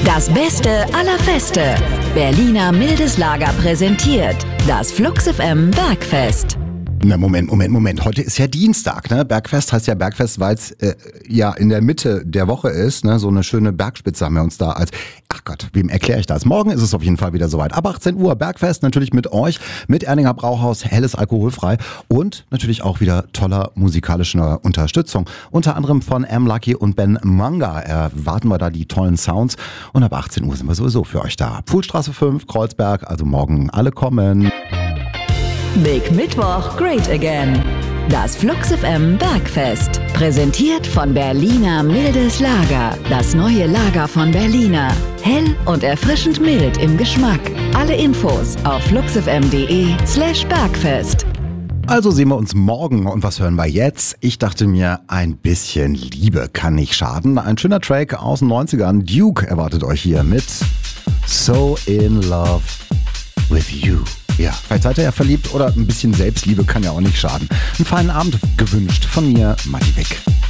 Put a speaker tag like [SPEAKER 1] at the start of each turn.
[SPEAKER 1] Das Beste aller Feste. Berliner mildes Lager präsentiert das Flux FM Bergfest.
[SPEAKER 2] Na, Moment. Heute ist ja Dienstag, ne? Bergfest heißt ja Bergfest, weil es ja in der Mitte der Woche ist, ne? So eine schöne Bergspitze haben wir uns da als, ach Gott, wem erkläre ich das? Morgen ist es auf jeden Fall wieder soweit. Ab 18 Uhr Bergfest, natürlich mit euch, mit Erninger Brauhaus, helles alkoholfrei und natürlich auch wieder toller musikalischer Unterstützung. Unter anderem von M. Lucky und Ben Manga erwarten wir da die tollen Sounds und ab 18 Uhr sind wir sowieso für euch da. Pfuhlstraße 5, Kreuzberg, also morgen alle kommen.
[SPEAKER 1] Big Mittwoch, Great Again. Das Flux FM Bergfest. Präsentiert von Berliner mildes Lager. Das neue Lager von Berliner. Hell und erfrischend mild im Geschmack. Alle Infos auf fluxfm.de/Bergfest.
[SPEAKER 2] Also sehen wir uns morgen und was hören wir jetzt? Ich dachte mir, ein bisschen Liebe kann nicht schaden. Ein schöner Track aus den 90ern. Duke erwartet euch hier mit So in Love with You. Ja, vielleicht seid ihr ja verliebt oder ein bisschen Selbstliebe kann ja auch nicht schaden. Einen feinen Abend gewünscht von mir, Matti Wick.